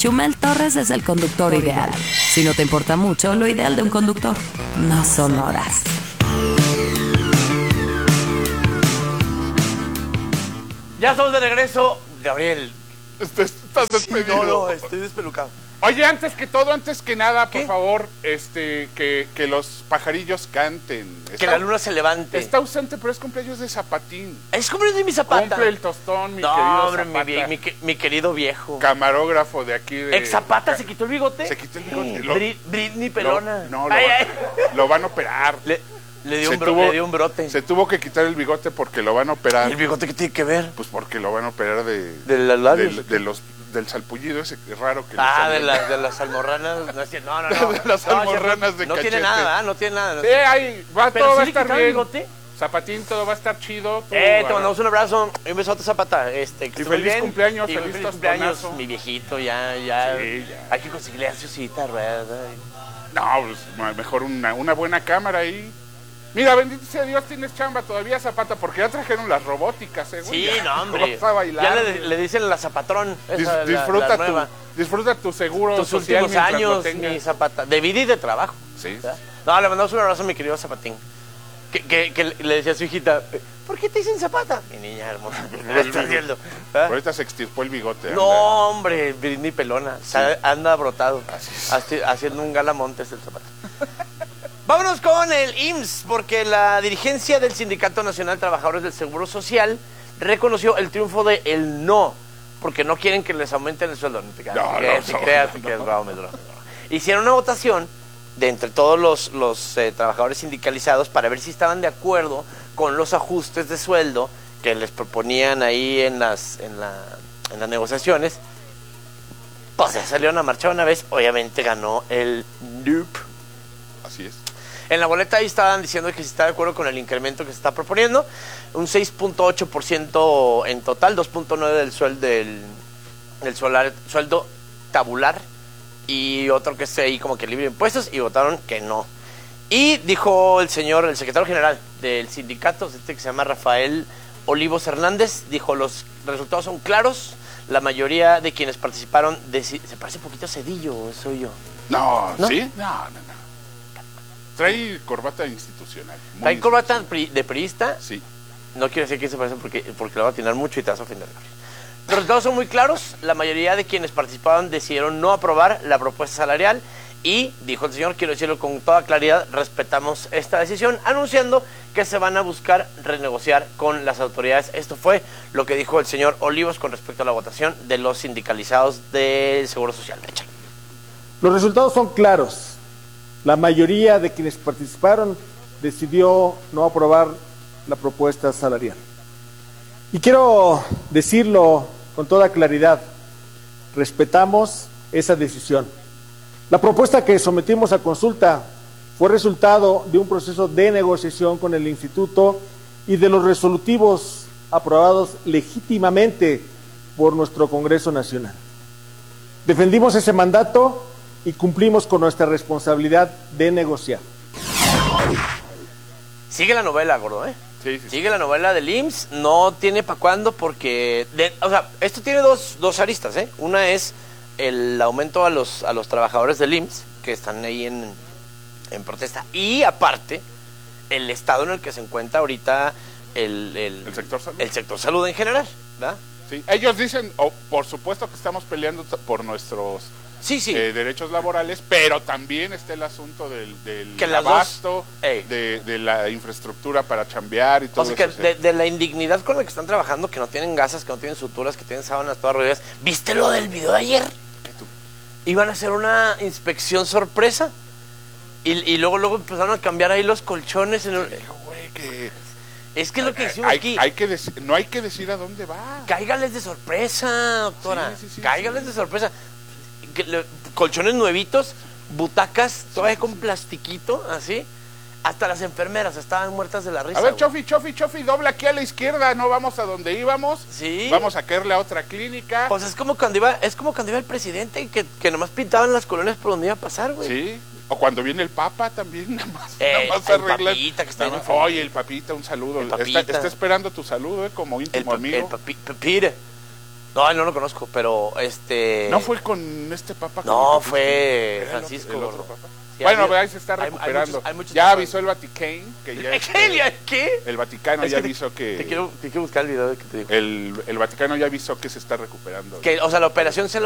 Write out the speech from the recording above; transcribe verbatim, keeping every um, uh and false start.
Chumel Torres es el conductor ideal. Si no te importa mucho, lo ideal de un conductor no son horas. Ya estamos de regreso, Gabriel. Estás despedido. Sí, no, no, estoy despelucado. Oye, antes que todo, antes que nada, ¿Qué? por favor, este, que, que los pajarillos canten. Está, Que la luna se levante. Está ausente, pero es cumpleaños de Zapatín. Es cumpleaños de mi Zapata. Cumple el tostón, mi no, querido hombre, mi, Zapata. mi, mi querido viejo. Camarógrafo de aquí de... ¿Ex Zapata se quitó el bigote? Se quitó el bigote. Sí. Lo- Bri- Britney Pelona. Lo, no, lo, Ay, van, ay. lo van a operar. Le, le, dio Se un bro- tuvo- le dio un brote. Se tuvo que quitar el bigote porque lo van a operar. ¿El bigote qué tiene que ver? Pues porque lo van a operar de... ¿De los labios? De, de los, del salpullido ese raro que le Ah, de, salió. la, de las almorranas. No, es cierto, no, no. no. De las No, almorranas no, de No tiene cachete. nada, ¿verdad? No tiene nada. No Sí, tiene- ahí va, Pero todo sí va a le estar quitaron el bien. bigote. Zapatín, todo va a estar chido. tú, Eh, te bueno. mandamos un abrazo y un besote, Zapata. Este, que Y estés muy feliz bien. cumpleaños, Y feliz feliz cumpleaños, tostonazo. mi viejito, ya, ya. Sí, ya. Hay que conseguirle a su cita, ¿verdad? No, pues mejor una, una buena cámara ahí. Mira, bendito sea Dios, tienes chamba todavía, Zapata, porque ya trajeron las robóticas, eh, güey. Sí, Ya no, hombre. vas a bailar, Ya le, güey. le dicen la Zapatrón. Dis- Esa, la- disfruta, la tu, nueva. disfruta tu seguro Tus social últimos mientras lo años, tengas. mi Zapata. De vida y de trabajo. Sí. ¿verdad? No, le mandamos un abrazo a mi querido Zapatín. Que, que, que le decía a su hijita, ¿por qué te dicen Zapata? Mi niña hermosa, ¿qué estás haciendo? ¿verdad? Ahorita se extirpó el bigote. anda. No, hombre, Britney Pelona. Sí. Sa- Anda brotado. Así es. Haci- Haciendo un galamontes el Zapata. Vámonos con el I M S S, porque la dirigencia del Sindicato Nacional de Trabajadores del Seguro Social reconoció el triunfo de el no, porque no quieren que les aumenten el sueldo. No te creas, No, te creas, no, te no, creas, no, te creas, no. bravo, me bravo, me bravo. Hicieron una votación de entre todos los, los eh, trabajadores sindicalizados para ver si estaban de acuerdo con los ajustes de sueldo que les proponían ahí en las, en la, en las negociaciones. Pues ya salieron a marchar una vez, obviamente ganó el nope. Así es. En la boleta ahí estaban diciendo que si está de acuerdo con el incremento que se está proponiendo, un seis punto ocho por ciento en total, dos punto nueve por ciento del sueldo del, del solar- sueldo tabular y otro que esté ahí como que libre de impuestos, y votaron que no. Y dijo el señor, el secretario general del sindicato, este que se llama Rafael Olivos Hernández, dijo: los resultados son claros, la mayoría de quienes participaron, deci- se parece un poquito a Cedillo, soy yo. No, ¿No? ¿sí? No, no, no. Trae corbata institucional. muy ¿Trae corbata institucional. pri- de priista? Sí. No quiero decir que se parece porque, porque lo va a atinar mucho y te vas a ofender. Los resultados son muy claros. La mayoría de quienes participaban decidieron no aprobar la propuesta salarial y, dijo el señor, quiero decirlo con toda claridad, respetamos esta decisión, anunciando que se van a buscar renegociar con las autoridades. Esto fue lo que dijo el señor Olivos con respecto a la votación de los sindicalizados del Seguro Social. Échale. Los resultados son claros. La mayoría de quienes participaron decidió no aprobar la propuesta salarial. Y quiero decirlo con toda claridad, respetamos esa decisión. La propuesta que sometimos a consulta fue resultado de un proceso de negociación con el Instituto y de los resolutivos aprobados legítimamente por nuestro Congreso Nacional. Defendimos ese mandato y cumplimos con nuestra responsabilidad de negociar. Sigue la novela, gordo, ¿eh? Sí, sí, sí. Sigue la novela del I M S S, no tiene para cuándo porque... de- o sea, esto tiene dos, dos aristas, ¿eh? Una es el aumento a los, a los trabajadores del I M S S, que están ahí en, en protesta, y aparte, el estado en el que se encuentra ahorita el, el, El sector salud. el sector salud en general, ¿verdad? Sí. Ellos dicen, oh, por supuesto que estamos peleando t- por nuestros Sí, sí. eh, derechos laborales, pero también está el asunto del, del Que las abasto, dos- Ey. de, de la infraestructura para chambear y todo O sea, que eso. sí. de, de la indignidad con la que están trabajando, que no tienen gasas, que no tienen suturas, que tienen sábanas todas rodeadas. ¿Viste lo del video de ayer? ¿Qué tú? Iban a hacer una inspección sorpresa y, y luego luego empezaron a cambiar ahí los colchones. En el- Dijo, güey, que Es que es lo que decimos hay, aquí. hay que deci- no hay que decir a dónde va. Cáigales de sorpresa, doctora. Sí, sí, sí, Cáigales sí. de sorpresa. Que le- colchones nuevitos, butacas todavía con plastiquito, así. Hasta las enfermeras estaban muertas de la risa. A ver, güey. Chofi, Chofi, Chofi, dobla aquí a la izquierda, no vamos a donde íbamos. Sí. Vamos a caerle a otra clínica. Pues es como cuando iba, es como cuando iba el presidente que, que nomás pintaban las colonias por donde iba a pasar, güey. Sí. O cuando viene el Papa también, nada más, Eh, nada más el arreglan. Papita que está Nada bien más- enfermo. Oye, el Papita, un saludo. El Está, Papita. está esperando tu saludo, eh, como El, íntimo pa- amigo. el papi, papire. No, no lo conozco, pero este... ¿No fue con este papa? con No, el que fue fuiste? Francisco. ¿El otro gordo. papa? Sí, Bueno, hay- ahí se está hay- hay recuperando. muchos- hay muchos ya papas. avisó el Vaticano que ya... ¿Qué? ¿Qué? El Vaticano Es ya que te- avisó que... Te quiero, te quiero buscar el video de que te digo. El, el Vaticano ya avisó que se está recuperando. Que, o sea, la operación se